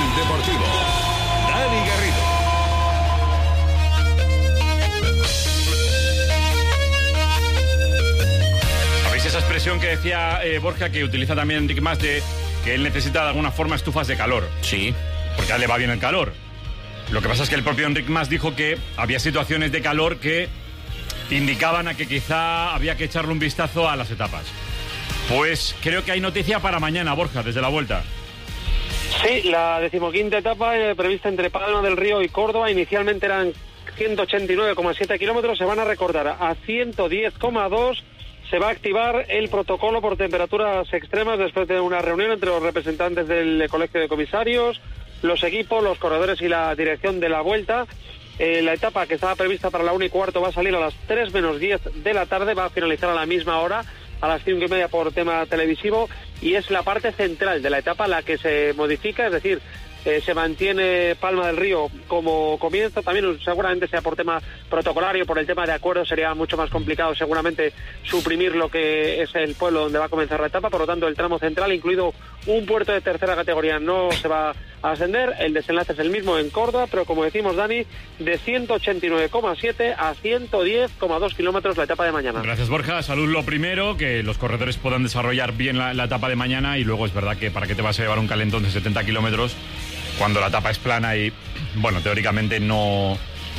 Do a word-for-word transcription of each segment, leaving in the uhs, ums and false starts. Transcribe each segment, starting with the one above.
Deportivo. Dani Garrido. ¿Sabéis esa expresión que decía eh, Borja, que utiliza también Enrique Mas, de que él necesita de alguna forma estufas de calor? Sí. Porque a él le va bien el calor. Lo que pasa es que el propio Enric Mas dijo que había situaciones de calor que indicaban a que quizá había que echarle un vistazo a las etapas. Pues creo que hay noticia para mañana, Borja, desde la Vuelta. Sí, la decimoquinta etapa eh, prevista entre Palma del Río y Córdoba. Inicialmente eran ciento ochenta y nueve coma siete kilómetros, se van a recortar a ciento diez coma dos. Se va a activar el protocolo por temperaturas extremas después de una reunión entre los representantes del Colegio de Comisarios, los equipos, los corredores y la dirección de la Vuelta. Eh, la etapa que estaba prevista para la una y cuarto va a salir a las tres menos diez de la tarde, va a finalizar a la misma hora, a las cinco y media por tema televisivo, y es la parte central de la etapa la que se modifica, es decir, eh, se mantiene Palma del Río como comienzo, también seguramente sea por tema protocolario, por el tema de acuerdos sería mucho más complicado seguramente suprimir lo que es el pueblo donde va a comenzar la etapa, por lo tanto el tramo central, incluido un puerto de tercera categoría, no se va a ascender, el desenlace es el mismo en Córdoba, pero como decimos, Dani, de ciento ochenta y nueve coma siete a ciento diez coma dos kilómetros la etapa de mañana. Gracias, Borja. Salud lo primero, que los corredores puedan desarrollar bien la, la etapa de mañana, y luego es verdad que para qué te vas a llevar un calentón de setenta kilómetros cuando la etapa es plana y, bueno, teóricamente no...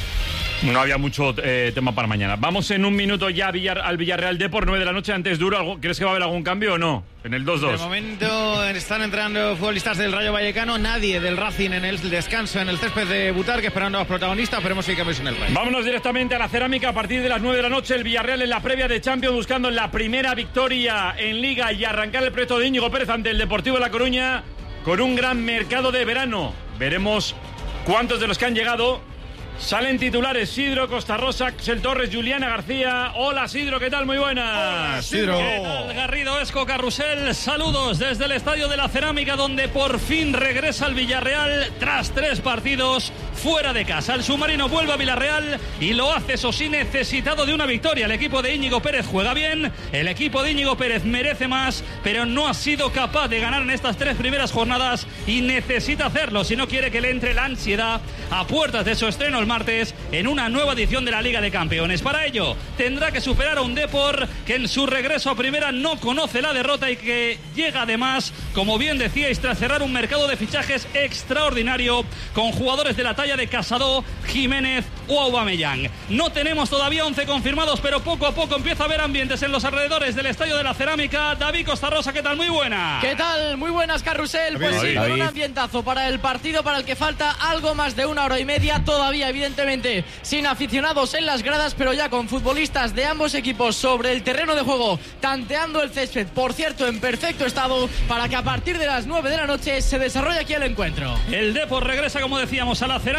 No había mucho eh, tema para mañana. Vamos en un minuto ya a Villar, al Villarreal D por nueve de la noche. Antes duro, ¿crees que va a haber algún cambio o no? En el dos dos. De momento están entrando futbolistas del Rayo Vallecano, nadie del Racing en el descanso en el césped de Butarque, esperando a los protagonistas. Esperemos que hay cambios en el Rayo. Vámonos directamente a la Cerámica a partir de las nueve de la noche. El Villarreal en la previa de Champions, buscando la primera victoria en Liga y arrancar el proyecto de Íñigo Pérez ante el Deportivo de La Coruña con un gran mercado de verano. Veremos cuántos de los que han llegado salen titulares. Sidro, Costa Rosa, Axel Torres, Juliana García. Hola, Sidro, ¿qué tal? Muy buenas. Hola, Sidro. ¿Qué tal, Garrido, Esco, Carrusel? Saludos desde el Estadio de la Cerámica, donde por fin regresa el Villarreal tras tres partidos fuera de casa. El submarino vuelve a Villarreal y lo hace, eso sí, necesitado de una victoria. El equipo de Íñigo Pérez juega bien, el equipo de Íñigo Pérez merece más, pero no ha sido capaz de ganar en estas tres primeras jornadas y necesita hacerlo si no quiere que le entre la ansiedad a puertas de su estreno el martes en una nueva edición de la Liga de Campeones. Para ello tendrá que superar a un Depor que en su regreso a primera no conoce la derrota y que llega además, como bien decíais, tras cerrar un mercado de fichajes extraordinario con jugadores de la talla de Casado, Jiménez o Aubameyang. No tenemos todavía once confirmados, pero poco a poco empieza a haber ambientes en los alrededores del Estadio de la Cerámica. David Costa Rosa, ¿qué tal? Muy buena. ¿Qué tal? Muy buenas, Carrusel. Pues sí, con un ambientazo para el partido para el que falta algo más de una hora y media, todavía evidentemente sin aficionados en las gradas, pero ya con futbolistas de ambos equipos sobre el terreno de juego, tanteando el césped, por cierto en perfecto estado, para que a partir de las nueve de la noche se desarrolle aquí el encuentro. El Depor regresa, como decíamos, a la Cerámica.